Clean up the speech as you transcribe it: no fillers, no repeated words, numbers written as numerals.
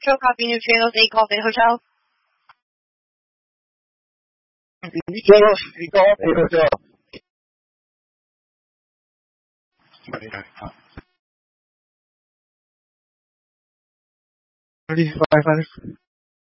Show copy neutrinos, A Coffee Hotel. Neutrinos, A Coffee Hotel. 3500.